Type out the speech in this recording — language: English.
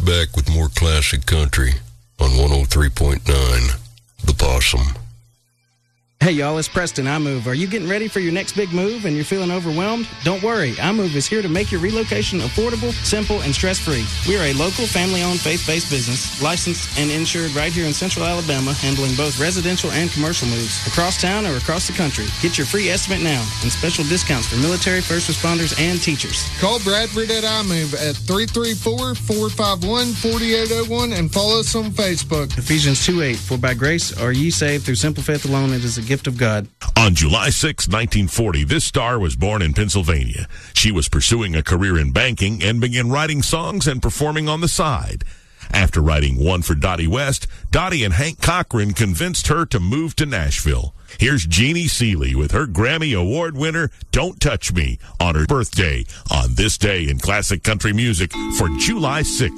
back with more classic country on 103.9 The Possum. Hey y'all, it's Preston, iMove. Are you getting ready for your next big move and you're feeling overwhelmed? Don't worry, iMove is here to make your relocation affordable, simple, and stress-free. We are a local, family-owned, faith-based business, licensed and insured right here in Central Alabama, handling both residential and commercial moves, across town or across the country. Get your free estimate now and special discounts for military, first responders, and teachers. Call Bradford at iMove at 334-451-4801 and follow us on Facebook. Ephesians 2:8, for by grace are ye saved through simple faith alone. It is a gift of God. On July 6, 1940, this star was born in Pennsylvania. She was pursuing a career in banking and began writing songs and performing on the side. After writing one for Dottie West, Dottie and Hank Cochran convinced her to move to Nashville. Here's Jeannie Seeley with her Grammy Award winner, Don't Touch Me, on her birthday on this day in classic country music for July 6th.